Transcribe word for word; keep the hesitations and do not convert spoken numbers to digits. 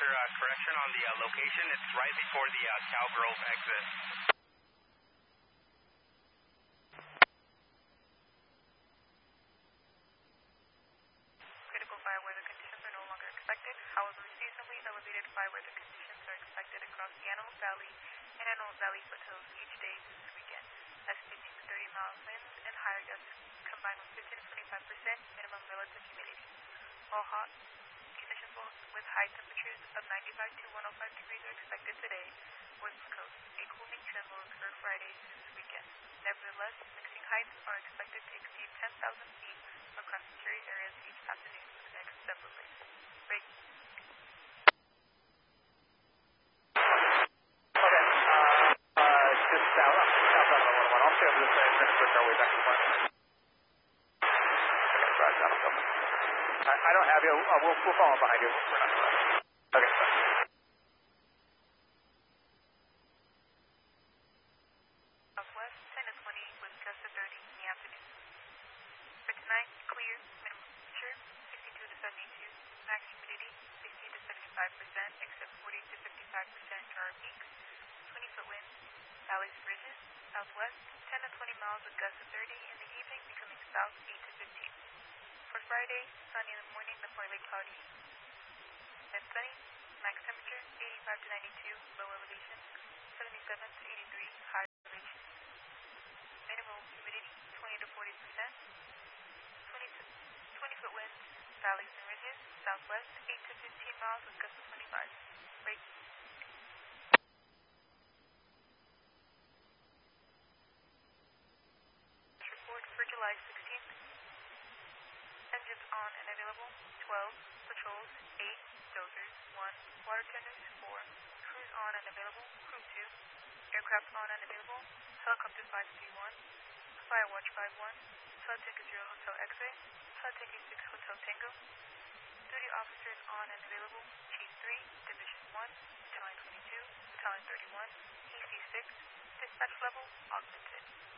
Officer, uh, correction on the uh, location. It's right before the uh, Cow Grove exit. Critical fire weather conditions are no longer expected. However, seasonally elevated fire weather conditions are expected across the Antelope Valley and Antelope Valley foothills each day this weekend, as fifteen to thirty mile winds and higher gusts combined with fifty to twenty-five percent minimum relative humidity. While hot conditions with high temperatures of ninety-five to one oh five degrees are expected today, west coast, a cooling trend will occur Friday through this weekend. Nevertheless, mixing heights are expected to exceed ten thousand feet across the cherry areas each afternoon for the next several days. Break. Okay, uh, uh, just south, uh, south of one one one. I'll stay over this way. We're going to switch our way back to the front. Okay, drive down. I, I don't have you. Uh, we'll, we'll follow behind you. We're not going to. Okay, sorry. Southwest, ten to twenty with gusts of thirty in the afternoon. For tonight, clear, minimum temperature, sixty-two to seventy-two, max humidity, sixty to seventy-five percent, except forty to fifty-five percent for our peaks, twenty foot winds, valleys, ridges, southwest, ten to twenty miles with gusts of thirty in the evening, becoming south, eight to fifteen. For Friday, sunny in the morning, then partly cloudy. Then sunny, max temperature, eighty-five to ninety-two, low elevation, seventy-seven to eighty-three, high elevation. Minimum humidity, twenty to forty percent. twenty foot winds, valleys and ridges, southwest, eight to fifteen miles with gusts of twenty-five. Break. Report for July sixteenth. Engines on and available, twelve. Patrols, eight. Dozers, one. Water tenders, four. Crews on and available, crew two. Aircraft on and available, helicopter five three one. Firewatch five one. Flight Ticket zero Hotel X-ray. Flight Ticket six Hotel Tango. Duty officers on and available, Chief three, Division one, Battalion twenty-two, Battalion thirty-one, E C six. Dispatch level augmented.